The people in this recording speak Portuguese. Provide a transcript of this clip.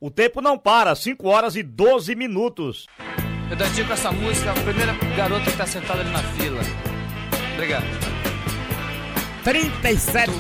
O tempo não para, 5 horas e 12 minutos. Eu dedico essa música à primeira garota que tá sentada ali na fila. Obrigado. 37